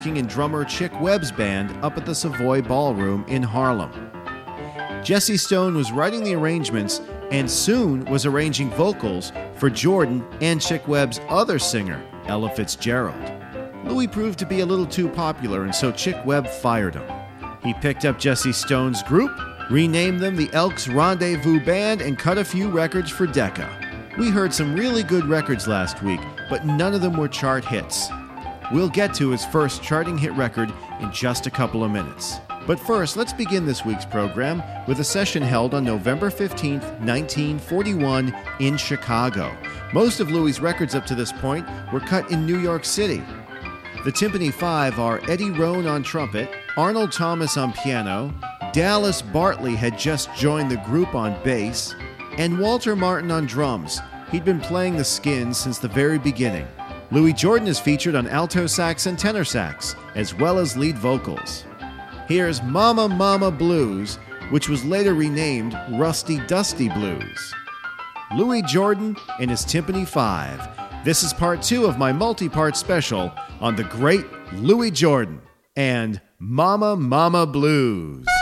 in drummer Chick Webb's band up at the Savoy Ballroom in Harlem. Jesse Stone was writing the arrangements and soon was arranging vocals for Jordan and Chick Webb's other singer, Ella Fitzgerald. Louis proved to be a little too popular, and so Chick Webb fired him. He picked up Jesse Stone's group, renamed them the Elks Rendezvous Band, and cut a few records for Decca. We heard some really good records last week, but none of them were chart hits. We'll get to his first charting hit record in just a couple of minutes. But first, let's begin this week's program with a session held on November 15th, 1941 in Chicago. Most of Louis' records up to this point were cut in New York City. The Tympany Five are Eddie Roan on trumpet, Arnold Thomas on piano, Dallas Bartley had just joined the group on bass, and Walter Martin on drums. He'd been playing the Skins since the very beginning. Louis Jordan is featured on alto sax and tenor sax, as well as lead vocals. Here's Mama Mama Blues, which was later renamed Rusty Dusty Blues. Louis Jordan and his Tympany Five. This is part 2 of my multi-part special on the great Louis Jordan and Mama Mama Blues.